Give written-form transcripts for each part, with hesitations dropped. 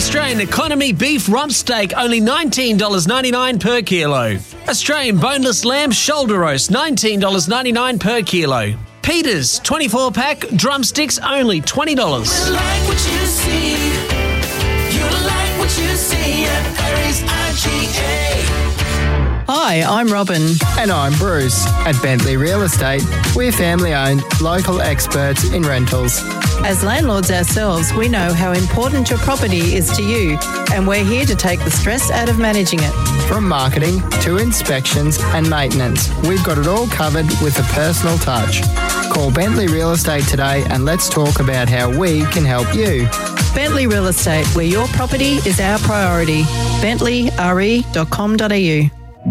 Australian economy beef rump steak, only $19.99 per kilo. Australian boneless lamb shoulder roast, $19.99 per kilo. Peters 24-pack drumsticks, only $20. You like what you see. You like what you see at Perry's IGA. Hi, I'm Robin. And I'm Bruce. At Bentley Real Estate, we're family-owned, local experts in rentals. As landlords ourselves, we know how important your property is to you, and we're here to take the stress out of managing it. From marketing to inspections and maintenance, we've got it all covered with a personal touch. Call Bentley Real Estate today and let's talk about how we can help you. Bentley Real Estate, where your property is our priority. bentleyre.com.au.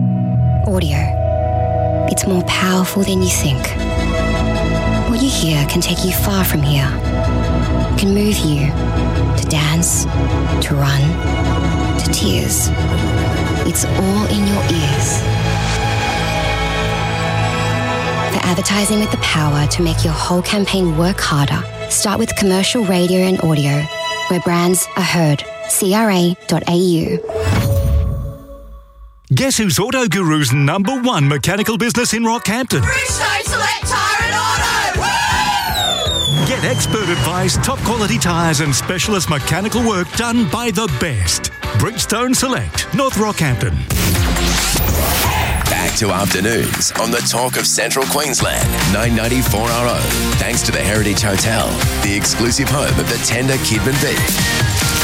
Audio. It's more powerful than you think. What you hear can take you far from here. It can move you to dance, to run, to tears. It's all in your ears. For advertising with the power to make your whole campaign work harder, start with commercial radio and audio, where brands are heard. CRA.au. Guess who's Auto Guru's #1 mechanical business in Rockhampton? Bridgestone Select Tyre and Auto. Woo! Get expert advice, top quality tyres and specialist mechanical work done by the best. Bridgestone Select, North Rockhampton. Back to afternoons on the Talk of Central Queensland, 994 RO. Thanks to the Heritage Hotel, the exclusive home of the tender Kidman beef.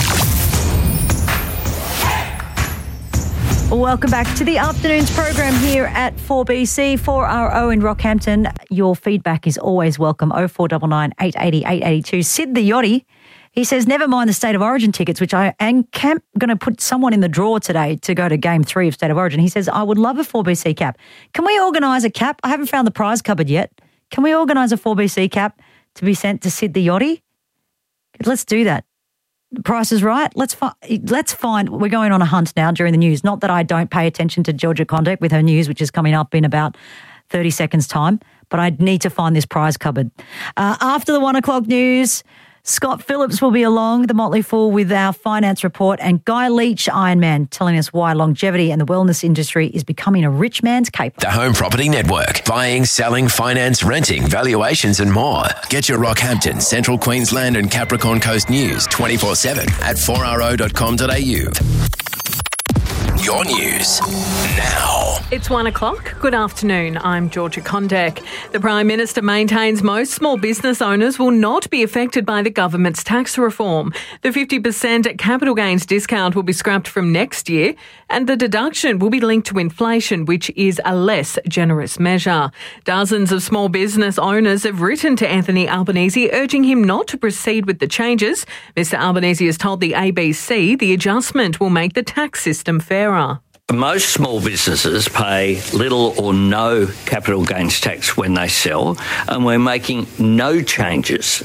Welcome back to the afternoons program here at 4BC, 4RO in Rockhampton. Your feedback is always welcome. 0499 880 882. Sid the Yachty, he says, never mind the State of Origin tickets, which I am going to put someone in the draw today to go to Game 3 of State of Origin. He says, I would love a 4BC cap. Can we organise a cap? I haven't found the prize cupboard yet. Can we organise a 4BC cap to be sent to Sid the Yachty? Let's do that. Price is right. Let's find. We're going on a hunt now during the news. Not that I don't pay attention to Georgia Condict with her news, which is coming up in about 30 seconds' time, but I need to find this prize cupboard. After the 1 o'clock news, Scott Phillips will be along, the Motley Fool, with our finance report, and Guy Leach, Ironman, telling us why longevity and the wellness industry is becoming a rich man's cape. The Home Property Network. Buying, selling, finance, renting, valuations and more. Get your Rockhampton, Central Queensland and Capricorn Coast news 24/7 at 4ro.com.au. Your news now. It's 1 o'clock. Good afternoon. I'm Georgia Condek. The Prime Minister maintains most small business owners will not be affected by the government's tax reform. The 50% capital gains discount will be scrapped from next year, and the deduction will be linked to inflation, which is a less generous measure. Dozens of small business owners have written to Anthony Albanese urging him not to proceed with the changes. Mr Albanese has told the ABC the adjustment will make the tax system fairer. Most small businesses pay little or no capital gains tax when they sell, and we're making no changes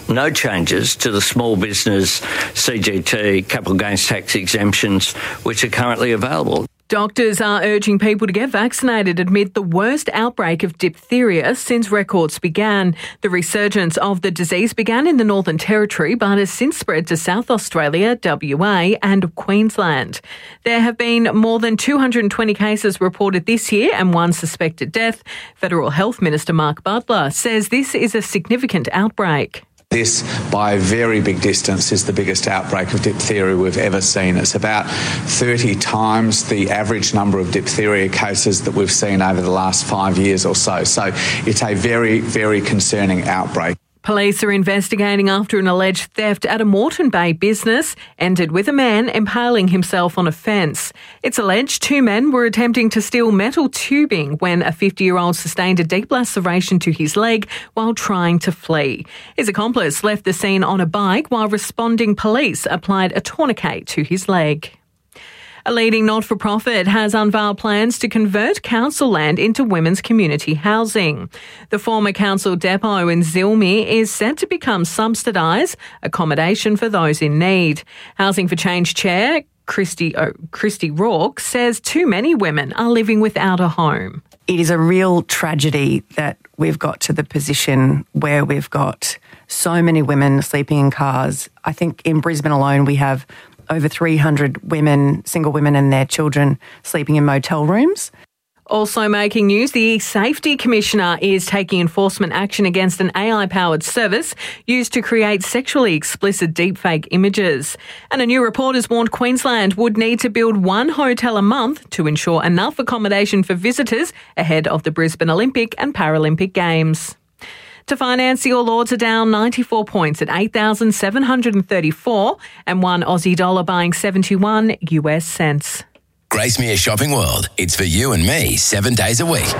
to the small business CGT capital gains tax exemptions which are currently available. Doctors are urging people to get vaccinated amid the worst outbreak of diphtheria since records began. The resurgence of the disease began in the Northern Territory but has since spread to South Australia, WA and Queensland. There have been more than 220 cases reported this year and one suspected death. Federal Health Minister Mark Butler says this is a significant outbreak. This, by a very big distance, is the biggest outbreak of diphtheria we've ever seen. It's about 30 times the average number of diphtheria cases that we've seen over the last 5 years or so. So it's a very, very concerning outbreak. Police are investigating after an alleged theft at a Moreton Bay business ended with a man impaling himself on a fence. It's alleged 2 men were attempting to steal metal tubing when a 50-year-old sustained a deep laceration to his leg while trying to flee. His accomplice left the scene on a bike while responding police applied a tourniquet to his leg. A leading not-for-profit has unveiled plans to convert council land into women's community housing. The former council depot in Zilmi is set to become subsidised accommodation for those in need. Housing for Change Chair Christy Rourke says too many women are living without a home. It is a real tragedy that we've got to the position where we've got so many women sleeping in cars. I think in Brisbane alone we have over 300 women, single women and their children sleeping in motel rooms. Also making news, the Safety Commissioner is taking enforcement action against an AI-powered service used to create sexually explicit deepfake images. And a new report has warned Queensland would need to build one hotel a month to ensure enough accommodation for visitors ahead of the Brisbane Olympic and Paralympic Games. To finance, the All Ords are down 94 points at 8,734 and one Aussie dollar buying 71 US cents. Gracemere Shopping World. It's for you and me 7 days a week.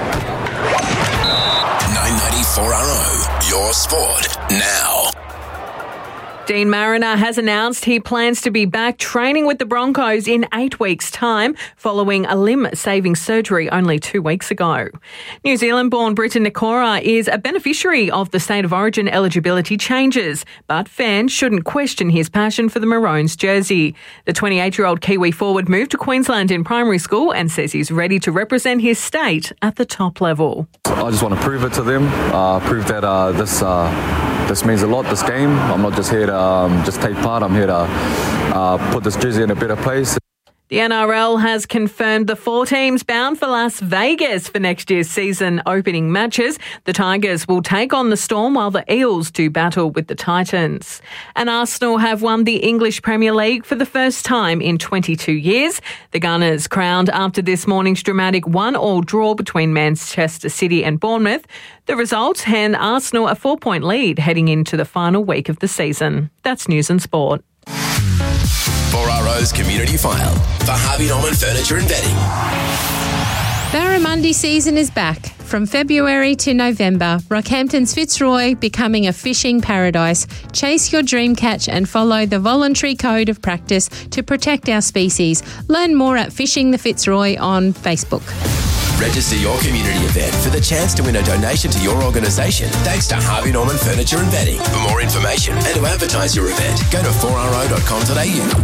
994RO. Your sport now. Dean Mariner has announced he plans to be back training with the Broncos in 8 weeks' time following a limb-saving surgery only 2 weeks ago. New Zealand-born Briton Nikora is a beneficiary of the State of Origin eligibility changes, but fans shouldn't question his passion for the Maroons jersey. The 28-year-old Kiwi forward moved to Queensland in primary school and says he's ready to represent his state at the top level. I just want to prove it to them, prove that this means a lot, this game. I'm not just here to just take part. I'm here to put this jersey in a better place. The NRL has confirmed the 4 teams bound for Las Vegas for next year's season opening matches. The Tigers will take on the Storm while the Eels do battle with the Titans. And Arsenal have won the English Premier League for the first time in 22 years. The Gunners crowned after this morning's dramatic 1-1 draw between Manchester City and Bournemouth. The results hand Arsenal a 4-point lead heading into the final week of the season. That's News and Sport. 4RO's Community File for Harvey Norman Furniture and Bedding. Barramundi season is back. From February to November, Rockhampton's Fitzroy becoming a fishing paradise. Chase your dream catch and follow the voluntary code of practice to protect our species. Learn more at Fishing the Fitzroy on Facebook. Register your community event for the chance to win a donation to your organisation thanks to Harvey Norman Furniture and Bedding. For more information and to advertise your event, go to 4ro.com.au.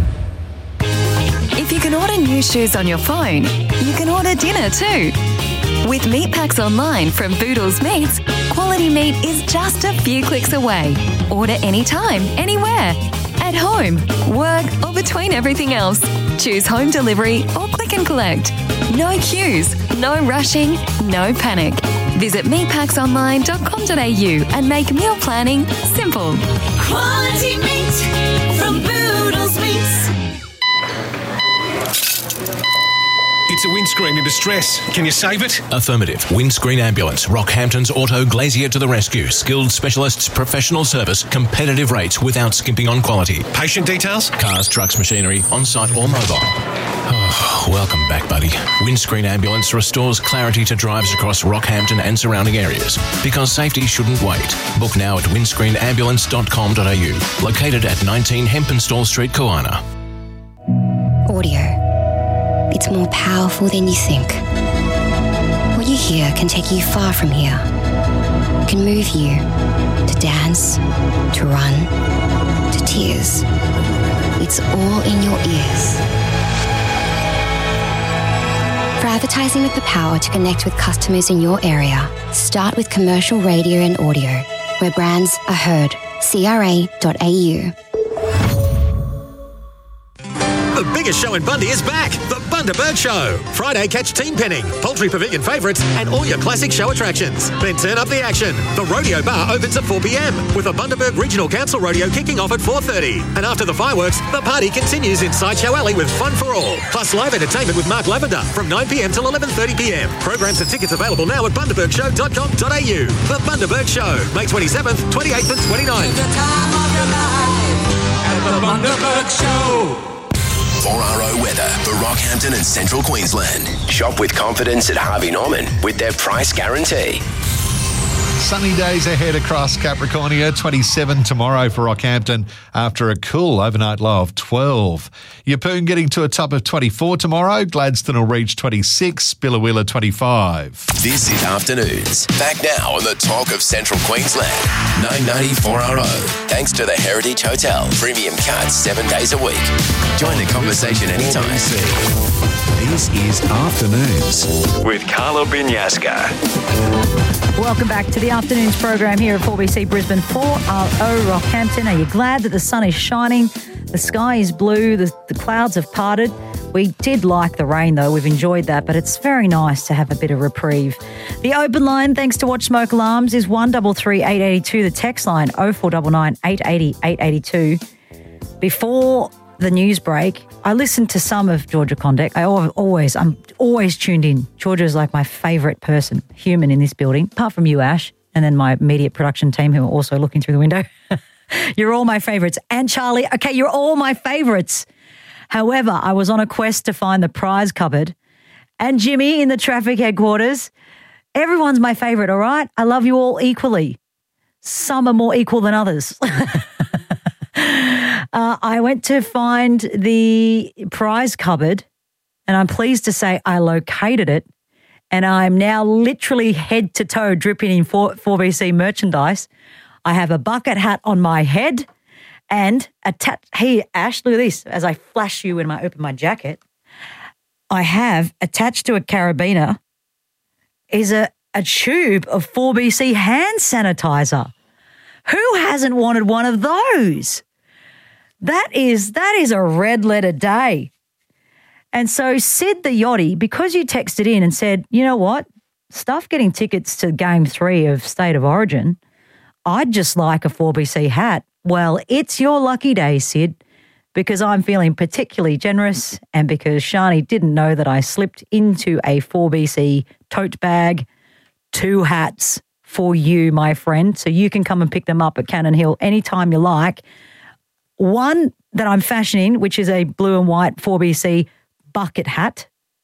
If you can order new shoes on your phone, you can order dinner too. With meat packs online from Boodles Meats, quality meat is just a few clicks away. Order anytime, anywhere. At home, work, or between everything else. Choose home delivery or click and collect. No queues, no rushing, no panic. Visit meatpacksonline.com.au and make meal planning simple. Quality meat from Boodles Meats. It's a windscreen in distress. Can you save it? Affirmative. Windscreen Ambulance. Rockhampton's Auto Glazier to the rescue. Skilled specialists, professional service, competitive rates without skimping on quality. Patient details? Cars, trucks, machinery, on-site or mobile. Oh, welcome back, buddy. Windscreen Ambulance restores clarity to drives across Rockhampton and surrounding areas. Because safety shouldn't wait. Book now at windscreenambulance.com.au. Located at 19 Hempenstall Street, Kawana. Audio. It's more powerful than you think. What you hear can take you far from here. It can move you to dance, to run, to tears. It's all in your ears. For advertising with the power to connect with customers in your area, start with commercial radio and audio, where brands are heard. CRA.au. The biggest show in Bundy is back, the Bundaberg Show. Friday, catch team penning, Poultry Pavilion favourites and all your classic show attractions. Then turn up the action. The Rodeo Bar opens at 4 p.m, with the Bundaberg Regional Council Rodeo kicking off at 4:30. And after the fireworks, the party continues in Sideshow Alley with fun for all. Plus live entertainment with Mark Lavender from 9 p.m. till 11:30 p.m. Programs and tickets available now at bundabergshow.com.au. The Bundaberg Show, May 27th, 28th and 29th. The time of your life at the Bundaberg Show. 4RO weather for Rockhampton and Central Queensland. Shop with confidence at Harvey Norman with their price guarantee. Sunny days ahead across Capricornia. 27 tomorrow for Rockhampton after a cool overnight low of 12. Yeppoon getting to a top of 24 tomorrow. Gladstone will reach 26. Billawheeler 25. This is Afternoons. Back now on the talk of Central Queensland. 994RO. Thanks to the Heritage Hotel. Premium cuts 7 days a week. Join the conversation anytime. This is Afternoons with Carla Binyaska. Welcome back to the Afternoons program here at 4BC Brisbane 4RO Rockhampton. Are you glad that the sun is shining? The sky is blue. The clouds have parted. We did like the rain, though. We've enjoyed that, but it's very nice to have a bit of reprieve. The open line, thanks to Watch Smoke Alarms, is 133 882. The text line, 0499 880 882. Before the news break, I listened to some of Georgia Condek. I'm always tuned in. Georgia is like my favourite person, human in this building, apart from you, Ash, and then my immediate production team who are also looking through the window. You're all my favourites. And Charlie, okay, you're all my favourites. However, I was on a quest to find the prize cupboard, and Jimmy in the traffic headquarters. Everyone's my favourite, all right? I love you all equally. Some are more equal than others. I went to find the prize cupboard, and I'm pleased to say I located it, and I'm now literally head to toe dripping in 4BC merchandise. I have a bucket hat on my head. And hey, Ash, look at this. As I flash you when I open my jacket, I have attached to a carabiner is a tube of 4BC hand sanitizer. Who hasn't wanted one of those? That is a red letter day. And so Sid the Yachty, because you texted in and said, you know what, stuff getting tickets to Game 3 of State of Origin, I'd just like a 4BC hat. Well, it's your lucky day, Sid, because I'm feeling particularly generous and because Shani didn't know that I slipped into a 4BC tote bag, 2 hats for you, my friend, so you can come and pick them up at Cannon Hill anytime you like. One that I'm fashioning, which is a blue and white 4BC bucket hat.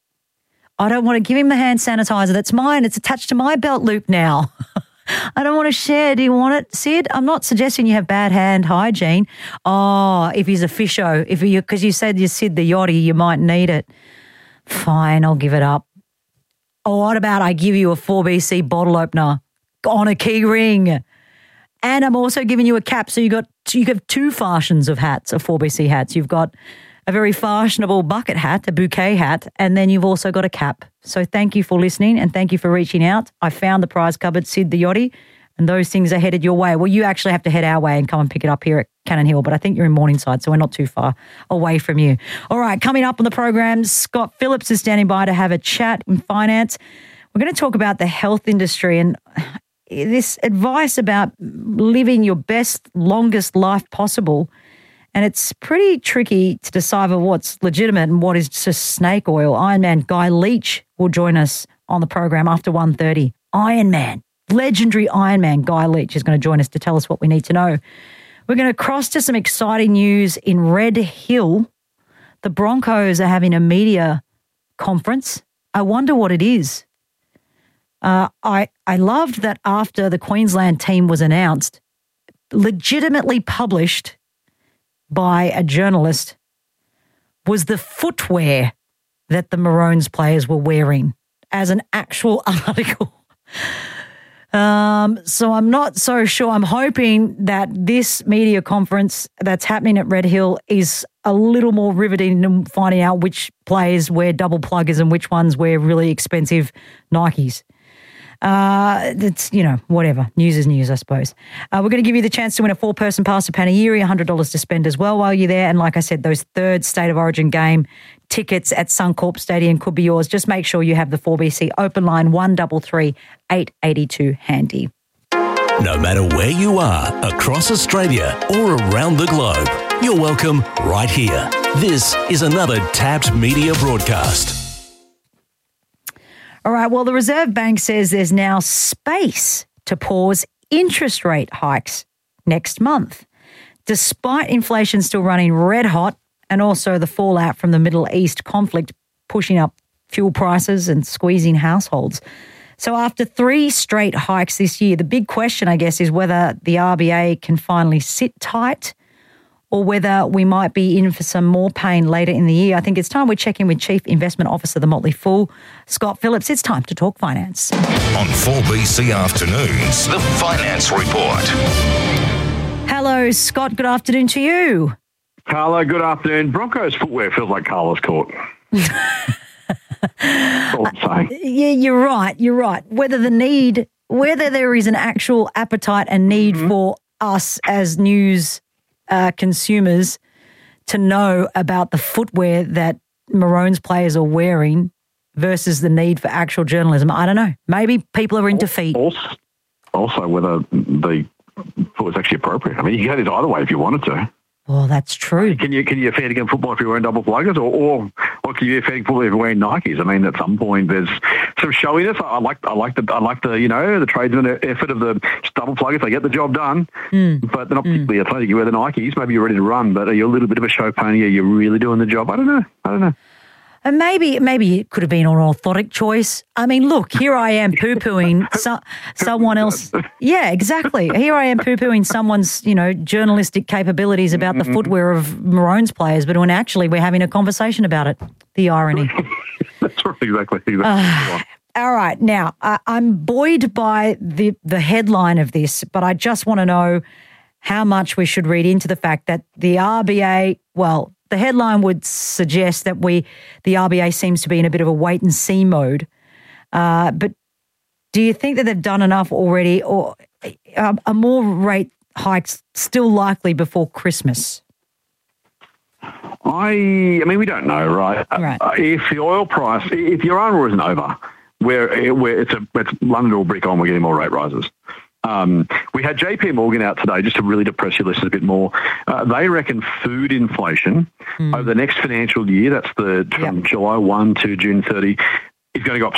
I don't want to give him the hand sanitizer. That's mine. It's attached to my belt loop now. I don't want to share. Do you want it, Sid? I'm not suggesting you have bad hand hygiene. Oh, if he's a fisho, because you said you're Sid the Yachty, you might need it. Fine, I'll give it up. Oh, what about I give you a 4BC bottle opener on a key ring? And I'm also giving you a cap. So you have 2 fashions of hats, of 4BC hats. You've got a very fashionable bucket hat, a bouquet hat, and then you've also got a cap. So thank you for listening and thank you for reaching out. I found the prize cupboard, Sid the Yachty, and those things are headed your way. Well, you actually have to head our way and come and pick it up here at Cannon Hill, but I think you're in Morningside, so we're not too far away from you. All right, coming up on the program, Scott Phillips is standing by to have a chat in finance. We're going to talk about the health industry and this advice about living your best, longest life possible. And it's pretty tricky to decipher what's legitimate and what is just snake oil. Ironman Guy Leach will join us on the program after 1:30. Ironman, legendary Ironman Guy Leach is going to join us to tell us what we need to know. We're going to cross to some exciting news in Red Hill. The Broncos are having a media conference. I wonder what it is. I loved that after the Queensland team was announced, legitimately published by a journalist, was the footwear that the Maroons players were wearing as an actual article. So I'm not so sure. I'm hoping that this media conference that's happening at Red Hill is a little more riveting than finding out which players wear double pluggers and which ones wear really expensive Nikes. It's, whatever. News is news, I suppose. We're going to give you the chance to win a 4-person pass to Panegyri, $100 to spend as well while you're there. And like I said, those 3rd State of Origin game tickets at Suncorp Stadium could be yours. Just make sure you have the 4BC open line 133 882 handy. No matter where you are, across Australia or around the globe, you're welcome right here. This is another Tapped Media broadcast. All right, well, the Reserve Bank says there's now space to pause interest rate hikes next month, despite inflation still running red hot and also the fallout from the Middle East conflict pushing up fuel prices and squeezing households. So after 3 straight hikes this year, the big question, I guess, is whether the RBA can finally sit tight or whether we might be in for some more pain later in the year. I think it's time we check in with Chief Investment Officer of the Motley Fool, Scott Phillips. It's time to talk finance. On 4BC Afternoons, the Finance Report. Hello, Scott. Good afternoon to you. Carla, good afternoon. Broncos footwear feels like Carla's court. All I'm saying. Yeah, you're right. You're right. Whether there is an actual appetite and need for us as news consumers to know about the footwear that Maroons players are wearing versus the need for actual journalism. I don't know. Maybe people are into feet. Also, whether the foot is actually appropriate. I mean, you can get it either way if you wanted to. Well, that's true. Can you fair game football if you're wearing double pluggers, or can you fair football if you're wearing Nikes? I mean, at some point there's some showiness. I like the the tradesman effort of the double pluggers. They get the job done, but they're not particularly athletic. You wear the Nikes, maybe you're ready to run, but are you a little bit of a show pony? Are you really doing the job? I don't know. And maybe it could have been an orthotic choice. I mean, look, here I am poo-pooing someone else. Yeah, exactly. Here I am poo-pooing someone's, journalistic capabilities about the footwear of Maroons players, but when actually we're having a conversation about it. The irony. That's right, exactly. All right. Now, I'm buoyed by the headline of this, but I just want to know how much we should read into the fact that the RBA, well, the headline would suggest that the RBA seems to be in a bit of a wait-and-see mode. But do you think that they've done enough already, or are more rate hikes still likely before Christmas? I mean, we don't know, right? If the oil price, if your Iran isn't over, where it's London or brick on, we're getting more rate rises. We had JP Morgan out today just to really depress your listeners a bit more. They reckon food inflation over the next financial year, that's from July 1 to June 30, is going to go up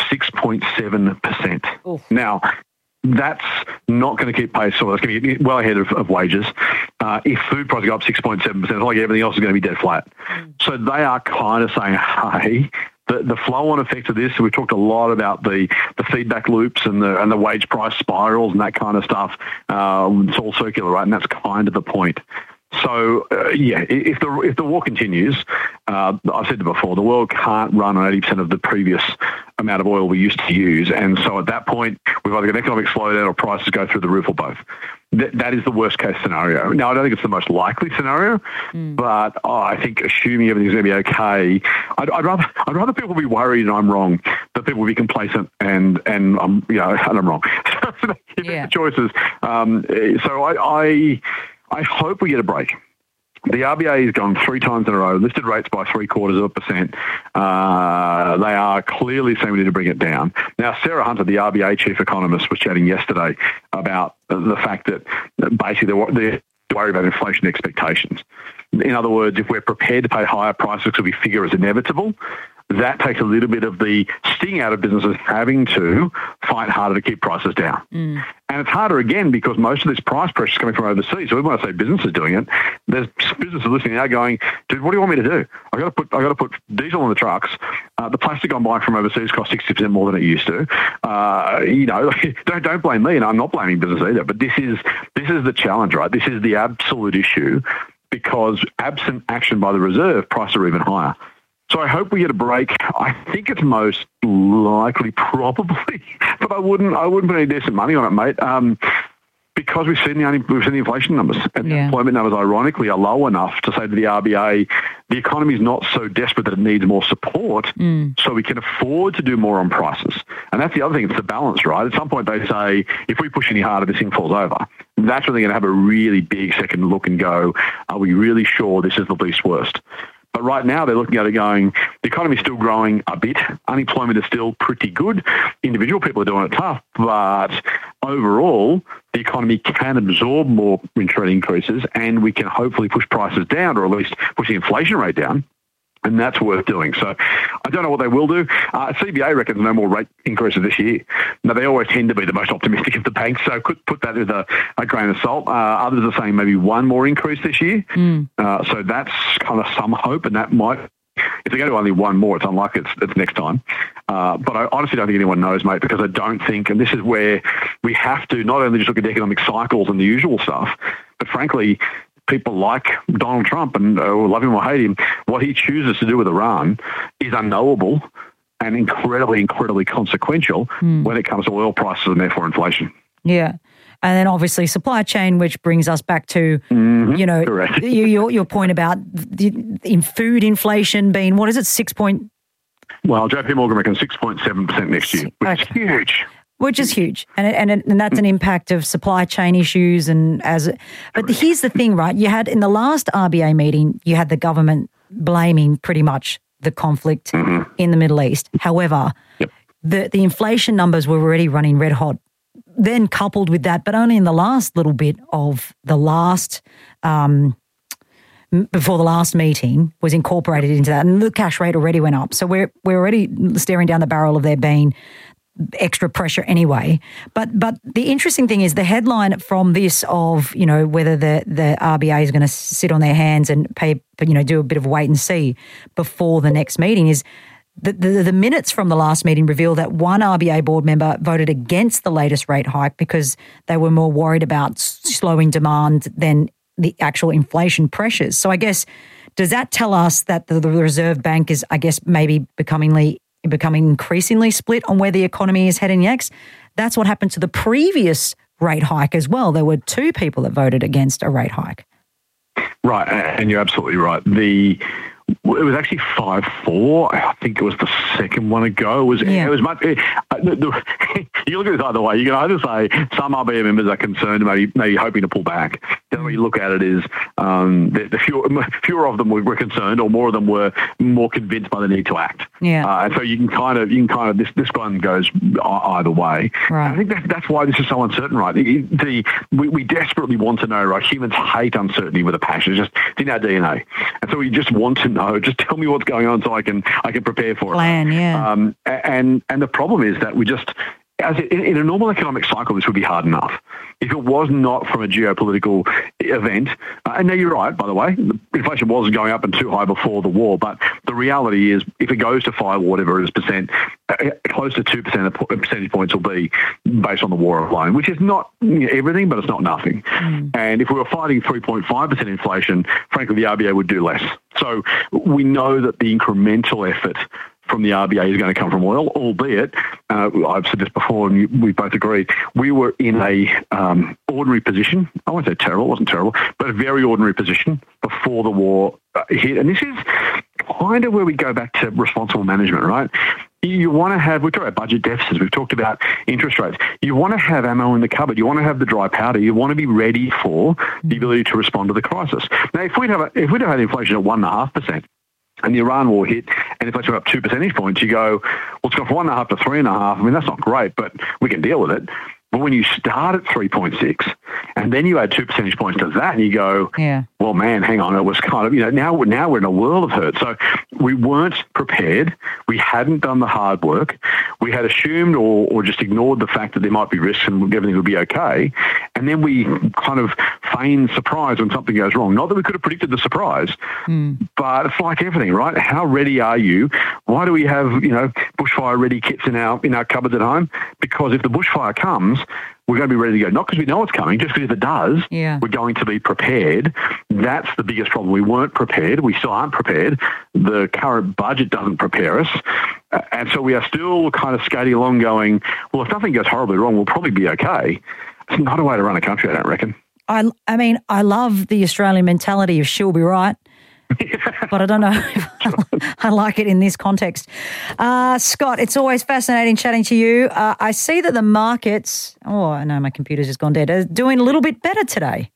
6.7%. Now, that's not going to keep pace, so it's going to be well ahead of wages. If food prices go up 6.7%, like everything else is going to be dead flat. So they are kind of saying, hey, the flow-on effect of this, we talked a lot about the feedback loops and the wage price spirals and that kind of stuff. It's all circular, right? And that's kind of the point. So, if the war continues, I've said it before, the world can't run on 80% of the previous amount of oil we used to use. And so at that point, we've either got an economic slowdown or prices go through the roof or both. That is the worst case scenario. Now, I don't think it's the most likely scenario, but I think assuming everything's going to be okay, I'd rather people be worried and I'm wrong than people be complacent and I'm wrong. So the choices. So I hope we get a break. The RBA has gone 3 times in a row, lifted rates by 0.75%. They are clearly saying we need to bring it down. Now, Sarah Hunter, the RBA chief economist, was chatting yesterday about the fact that basically they're worried about inflation expectations. In other words, if we're prepared to pay higher prices because we figure it's inevitable, that takes a little bit of the sting out of businesses having to fight harder to keep prices down. And it's harder again because most of this price pressure is coming from overseas. So when I say businesses doing it, there's businesses listening now going, dude, what do you want me to do? I got to put diesel on the trucks. The plastic I'm buying from overseas costs 60% more than it used to. Don't blame me, and I'm not blaming business either. But this is the challenge, right? This is the absolute issue, because absent action by the Reserve, prices are even higher. So I hope we get a break. I think it's most likely, probably, but I wouldn't put any decent money on it, mate. Because we've seen the inflation numbers, and the employment numbers, ironically, are low enough to say to the RBA, the economy is not so desperate that it needs more support, so we can afford to do more on prices. And that's the other thing; it's the balance, right? At some point, they say, if we push any harder, this thing falls over. That's when they're going to have a really big second look and go, are we really sure this is the least worst? But right now, they're looking at it going, the economy's still growing a bit. Unemployment is still pretty good. Individual people are doing it tough. But overall, the economy can absorb more interest rate increases, and we can hopefully push prices down, or at least push the inflation rate down. And that's worth doing. So I don't know what they will do. CBA reckons no more rate increases this year. Now, they always tend to be the most optimistic of the banks, so could put that with a grain of salt. Others are saying maybe one more increase this year. So that's kind of some hope, and that might, if they go to only one more, it's unlikely it's next time. But I honestly don't think anyone knows, mate, because I don't think, and this is where we have to not only just look at the economic cycles and the usual stuff, but frankly, people like Donald Trump, and love him or hate him, what he chooses to do with Iran is unknowable and incredibly, incredibly consequential when it comes to oil prices and therefore inflation. Yeah. And then obviously supply chain, which brings us back to, your point about in food inflation being, what is it, Well, JP Morgan reckons 6.7% next year, which is huge. Which is huge, and that's an impact of supply chain issues but here's the thing, right? You had in the last RBA meeting, you had the government blaming pretty much the conflict in the Middle East. However, the inflation numbers were already running red hot. Then coupled with that, but only in the last little bit of the last before the last meeting was incorporated into that, and the cash rate already went up. So we're already staring down the barrel of there being extra pressure anyway. But the interesting thing is the headline from this of, whether the RBA is going to sit on their hands and do a bit of wait and see before the next meeting is the minutes from the last meeting reveal that one RBA board member voted against the latest rate hike because they were more worried about slowing demand than the actual inflation pressures. So I guess, does that tell us that the Reserve Bank is, I guess, maybe becoming increasingly split on where the economy is heading next? That's what happened to the previous rate hike as well. There were two people that voted against a rate hike. Right, and you're absolutely right. It was actually 5-4. I think it was the second one ago. It was much. You look at it either way. You can either say some RBA members are concerned, maybe hoping to pull back. The other way you look at it is the fewer of them were concerned, or more of them were more convinced by the need to act. And so you can kind of this one goes either way. Right. I think that's why this is so uncertain, right? We desperately want to know, right? Humans hate uncertainty with a passion. It's in our DNA, and so we just want to know. Just tell me what's going on so I can prepare for it. Plan, yeah. And the problem is that we just, in a normal economic cycle, this would be hard enough. If it was not from a geopolitical event, and now you're right, by the way, inflation wasn't going up and too high before the war, but the reality is if it goes to 5 or whatever it is percent, close to 2% percentage points will be based on the war alone, which is not everything, but it's not nothing. And if we were fighting 3.5% inflation, frankly, the RBA would do less. So we know that the incremental effort from the RBA is going to come from oil, albeit, I've said this before and we both agree, we were in a ordinary position. I won't say terrible, it wasn't terrible, but a very ordinary position before the war hit. And this is kind of where we go back to responsible management, right? You want to have, we've talked about budget deficits, we've talked about interest rates. You want to have ammo in the cupboard. You want to have the dry powder. You want to be ready for the ability to respond to the crisis. Now, if we'd had inflation at 1.5%, and the Iran war hit, and inflation went up 2 percentage points, you go, well, it's gone from 1.5 to 3.5. I mean, that's not great, but we can deal with it. But when you start at 3.6 and then you add 2 percentage points to that and you go, well, man, hang on, it was kind of, now we're in a world of hurt. So we weren't prepared. We hadn't done the hard work. We had assumed or just ignored the fact that there might be risks and everything would be okay. And then we kind of feign surprise when something goes wrong. Not that we could have predicted the surprise, but it's like everything, right? How ready are you? Why do we have, bushfire ready kits in our cupboards at home? Because if the bushfire comes, we're going to be ready to go. Not because we know it's coming, just because if it does, we're going to be prepared. That's the biggest problem. We weren't prepared. We still aren't prepared. The current budget doesn't prepare us. And so we are still kind of skating along going, well, if nothing goes horribly wrong, we'll probably be okay. It's not a way to run a country, I don't reckon. I mean, I love the Australian mentality of she'll be right. But I don't know if I like it in this context. Scott, it's always fascinating chatting to you. I see that the markets, I know my computer's just gone dead, are doing a little bit better today.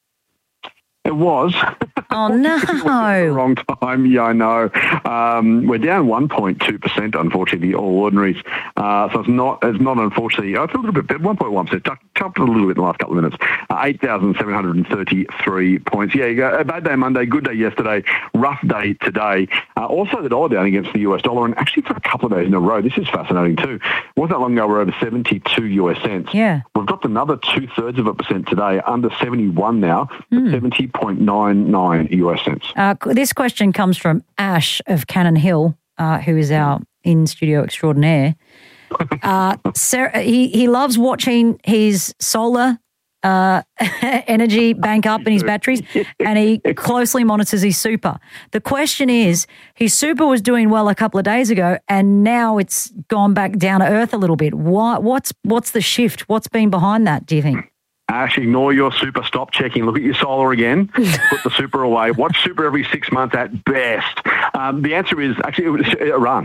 It was. Oh, no. Wrong time. Yeah, I know. We're down 1.2%, unfortunately, all ordinaries. So it's not unfortunately, it's a little bit, 1.1%, chopped a little bit in the last couple of minutes. 8,733 points. Yeah, you go, a bad day Monday, good day yesterday, rough day today. Also the dollar down against the US dollar, and actually for a couple of days in a row. This is fascinating too. Wasn't that long ago, we're over 72 US cents. Yeah. We've dropped another 0.2% today, under 71 now, 70.99 US cents. This question comes from Ash of Cannon Hill, who is our in-studio extraordinaire. Sarah, he loves watching his solar energy bank up in his batteries, and he closely monitors his super. The question is, his super was doing well a couple of days ago, and now it's gone back down to earth a little bit. What's the shift? What's been behind that, do you think? Ash, ignore your super, stop checking, look at your solar again, put the super away, watch super every 6 months at best. The answer is actually it was Iran.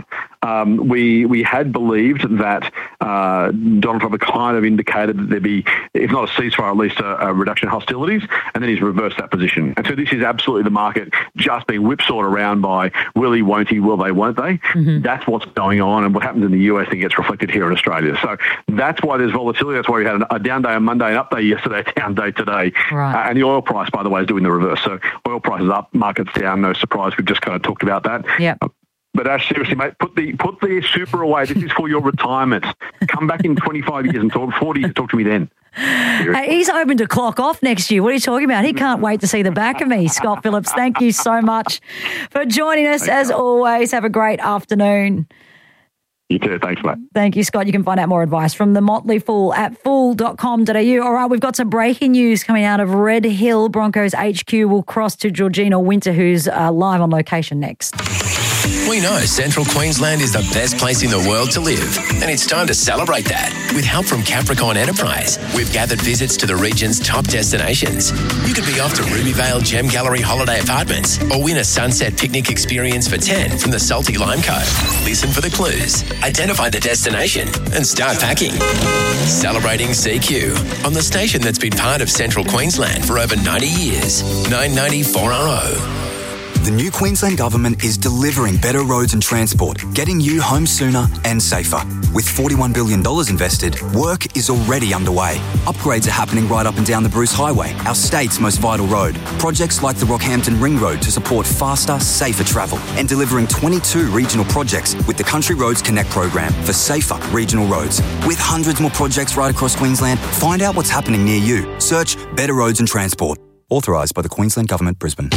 we had believed that Donald Trump had kind of indicated that there'd be, if not a ceasefire, at least a reduction in hostilities, and then he's reversed that position. And so this is absolutely the market just being whipsawed around by will he, won't he, will they, won't they? That's what's going on, and what happens in the US and gets reflected here in Australia. So that's why there's volatility. That's why we had a down day on Monday, an up day yesterday, a down day today. Right. And the oil price, by the way, is doing the reverse. So oil prices up, markets down, no surprise. We've just kind of talked about that. Yep. But Ash, seriously, mate, put the super away. This is for your retirement. Come back in 25 years and 40 years, talk to me then. Hey, he's hoping to clock off next year. What are you talking about? He can't wait to see the back of me. Scott Phillips, thank you so much for joining us. As always, have a great afternoon. You too. Thanks, mate. Thank you, Scott. You can find out more advice from the Motley Fool at fool.com.au. All right, we've got some breaking news coming out of Red Hill. Broncos HQ will cross to Georgina Winter, who's live on location next. We know Central Queensland is the best place in the world to live, and it's time to celebrate that. With help from Capricorn Enterprise, we've gathered visits to the region's top destinations. You could be off to Rubyvale Gem Gallery Holiday Apartments or win a sunset picnic experience for 10 from the Salty Lime Cove. Listen for the clues, identify the destination, and start packing. Celebrating CQ on the station that's been part of Central Queensland for over 90 years. 990 4RO. The new Queensland Government is delivering better roads and transport, getting you home sooner and safer. With $41 billion invested, work is already underway. Upgrades are happening right up and down the Bruce Highway, our state's most vital road. Projects like the Rockhampton Ring Road to support faster, safer travel, and delivering 22 regional projects with the Country Roads Connect program for safer regional roads. With hundreds more projects right across Queensland, find out what's happening near you. Search Better Roads and Transport. Authorised by the Queensland Government, Brisbane.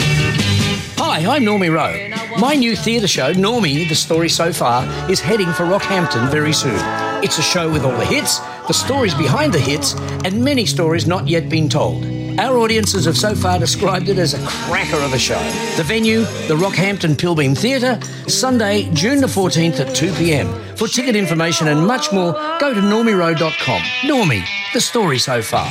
Hi, I'm Normie Rowe. My new theatre show, Normie, The Story So Far, is heading for Rockhampton very soon. It's a show with all the hits, the stories behind the hits, and many stories not yet been told. Our audiences have so far described it as a cracker of a show. The venue, the Rockhampton Pilbeam Theatre, Sunday, June the 14th at 2 p.m. For ticket information and much more, go to normierowe.com. Normie, The Story So Far.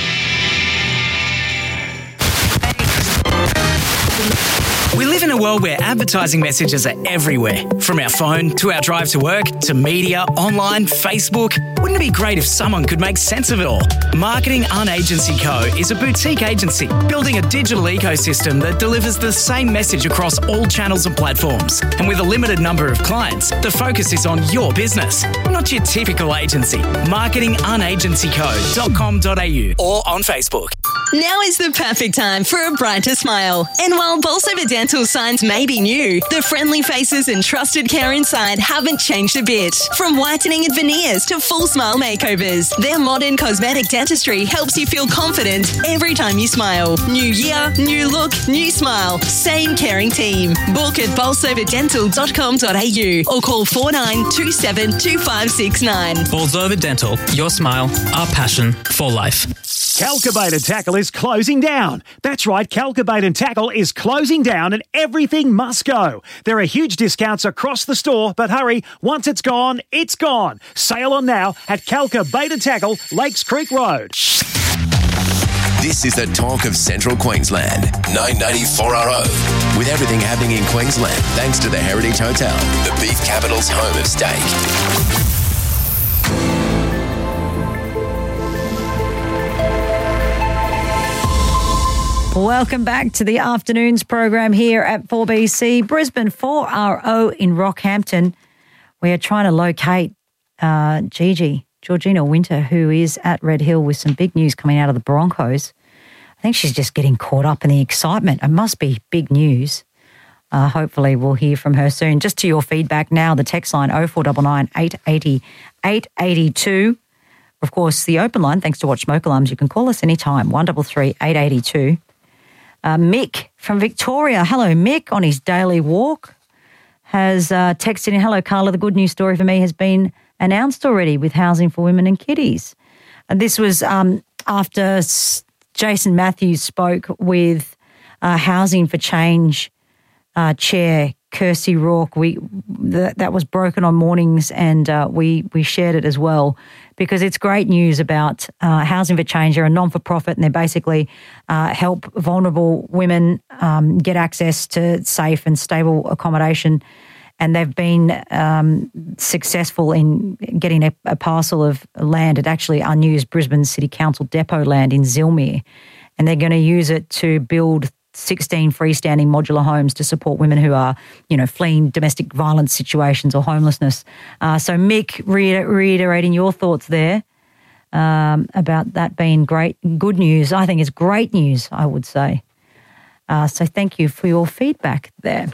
We live in a world where advertising messages are everywhere, from our phone to our drive to work to media, online, Facebook. Wouldn't it be great if someone could make sense of it all? Marketing Unagency Co. is a boutique agency building a digital ecosystem that delivers the same message across all channels and platforms. And with a limited number of clients, the focus is on your business, not your typical agency. Marketingunagencyco.com.au or on Facebook. Now is the perfect time for a brighter smile. And while Bolsover Dental signs may be new, the friendly faces and trusted care inside haven't changed a bit. From whitening and veneers to full smile makeovers, their modern cosmetic dentistry helps you feel confident every time you smile. New year, new look, new smile. Same caring team. Book at bolsoverdental.com.au or call 4927 2569. Bolsover Dental, your smile, our passion for life. Calcubait and Tackle is closing down. That's right, Calcubait and Tackle is closing down and everything must go. There are huge discounts across the store, but hurry, once it's gone, it's gone. Sale on now at Calcubait and Tackle, Lakes Creek Road. This is the talk of Central Queensland, 990 4RO. With everything happening in Queensland, thanks to the Heritage Hotel, the beef capital's home of steak. Welcome back to the afternoons program here at 4BC Brisbane 4RO in Rockhampton. We are trying to locate Georgina Winter, who is at Red Hill with some big news coming out of the Broncos. I think she's just getting caught up in the excitement. It must be big news. Hopefully we'll hear from her soon. Just to your feedback now, the text line 0499 880 882. Of course, the open line, thanks to Watch Smoke Alarms, you can call us anytime, 133 882. Mick from Victoria. Hello, Mick, on his daily walk, has texted in, hello, Carla, the good news story for me has been announced already with Housing for Women and Kiddies. And this was after Jason Matthews spoke with Housing for Change Chair Kirsty Rourke. That was broken on mornings, and we shared it as well, because it's great news about Housing for Change. They're a non-for-profit, and they basically help vulnerable women get access to safe and stable accommodation. and they've been successful in getting a parcel of land at actually unused Brisbane City Council depot land in Zilmere, and they're going to use it to build 16 freestanding modular homes to support women who are, fleeing domestic violence situations or homelessness. So Mick, reiterating your thoughts there about that being good news. I think it's great news, I would say. So thank you for your feedback there.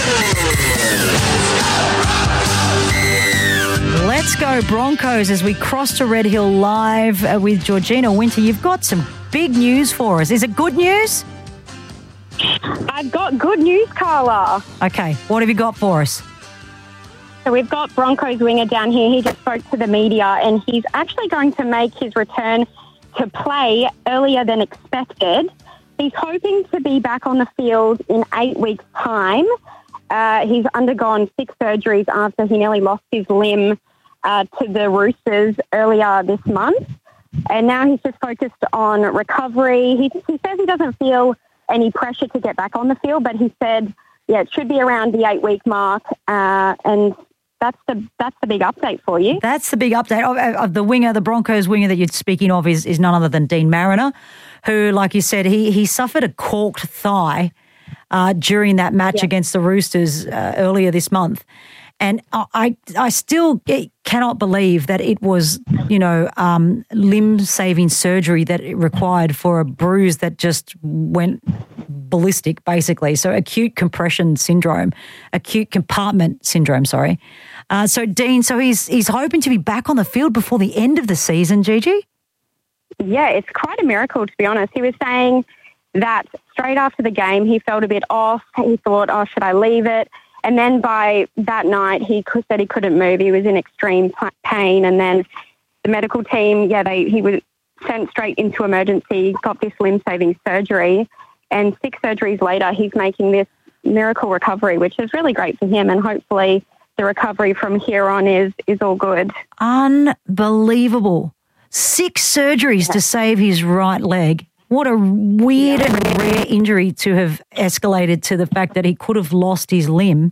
Let's go Broncos as we cross to Red Hill Live with Georgina Winter. You've got some big news for us. Is it good news? I've got good news, Carla. Okay, what have you got for us? So we've got Broncos winger down here. He just spoke to the media and he's actually going to make his return to play earlier than expected. He's hoping to be back on the field in 8 weeks' time. He's undergone 6 surgeries after he nearly lost his limb to the Roosters earlier this month. And now he's just focused on recovery. He says he doesn't feel any pressure to get back on the field, but he said, it should be around the 8-week mark, and that's the big update for you. That's the big update of the winger, the Broncos winger that you're speaking of is none other than Dean Mariner, who, like you said, he suffered a corked thigh during that match against the Roosters earlier this month. And I still cannot believe that it was, limb-saving surgery that it required for a bruise that just went ballistic, basically. So acute compartment syndrome, sorry. So Dean, he's hoping to be back on the field before the end of the season, Gigi? Yeah, it's quite a miracle, to be honest. He was saying that straight after the game, he felt a bit off. He thought, should I leave it? And then by that night, he said he couldn't move. He was in extreme pain. And then the medical team, he was sent straight into emergency, got this limb-saving surgery. And 6 surgeries later, he's making this miracle recovery, which is really great for him. And hopefully the recovery from here on is all good. Unbelievable. 6 surgeries to save his right leg. What a weird and rare injury to have escalated to the fact that he could have lost his limb.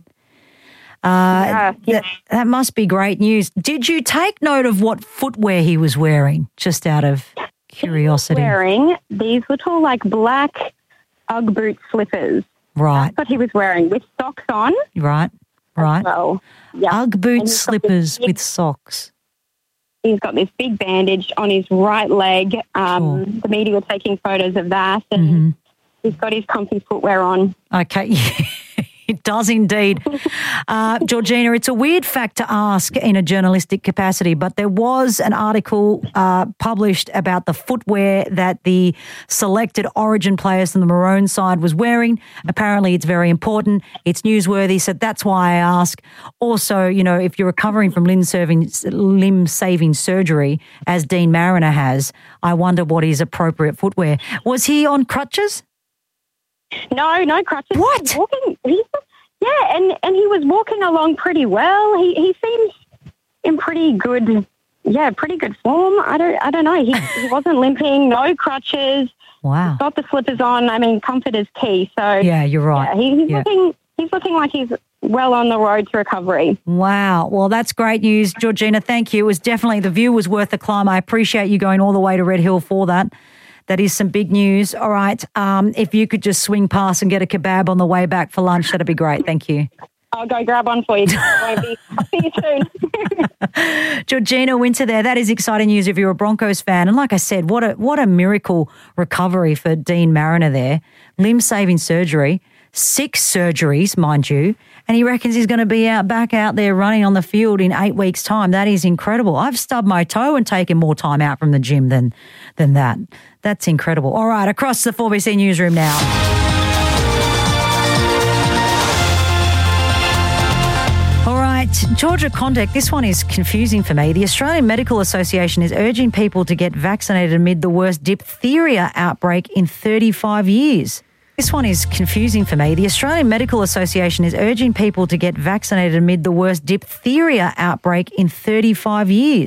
That must be great news. Did you take note of what footwear he was wearing, just out of curiosity? He was wearing these little, black Ugg boot slippers. Right. That's what he was wearing, with socks on. Right. Well, Ugg boot slippers with socks. He's got this big bandage on his right leg. The media were taking photos of that, and he's got his comfy footwear on. Okay, it does indeed. Georgina, it's a weird fact to ask in a journalistic capacity, but there was an article published about the footwear that the selected Origin players from the Maroon side was wearing. Apparently it's very important. It's newsworthy, so that's why I ask. Also, if you're recovering from limb-saving surgery, as Dean Mariner has, I wonder what is appropriate footwear. Was he on crutches? No crutches. What? And he was walking along pretty well. He seems in pretty good form. I don't know. He wasn't limping, no crutches. Wow. He's got the slippers on. I mean, comfort is key. So yeah, you're right. He's looking like he's well on the road to recovery. Wow. Well, that's great news, Georgina. Thank you. It was definitely, the view was worth the climb. I appreciate you going all the way to Red Hill for that. That is some big news. All right. If you could just swing past and get a kebab on the way back for lunch, that'd be great. Thank you. I'll go grab one for you. I'll see you soon. Georgina Winter there. That is exciting news if you're a Broncos fan. And like I said, what a miracle recovery for Dean Mariner there. Limb-saving surgery. 6 surgeries, mind you. And he reckons he's going to be back out there running on the field in 8 weeks' time. That is incredible. I've stubbed my toe and taken more time out from the gym than that. That's incredible. All right, across the 4BC newsroom now. All right, Georgia Contact, this one is confusing for me. The Australian Medical Association is urging people to get vaccinated amid the worst diphtheria outbreak in 35 years. This one is confusing for me. The Australian Medical Association is urging people to get vaccinated amid the worst diphtheria outbreak in 35 years.